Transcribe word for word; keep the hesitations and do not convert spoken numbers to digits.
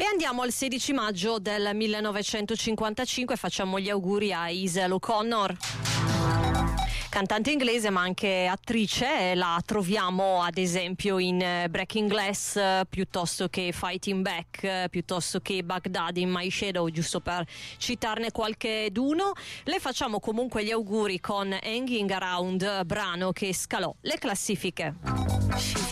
andiamo al sedici maggio del millenovecentocinquantacinque, facciamo gli auguri a Hazel O'Connor, cantante inglese ma anche attrice. La troviamo ad esempio in Breaking Glass, piuttosto che Fighting Back, piuttosto che Baghdad in My Shadow, giusto per citarne qualche d'uno. Le facciamo comunque gli auguri con Hanging Around, brano che scalò le classifiche.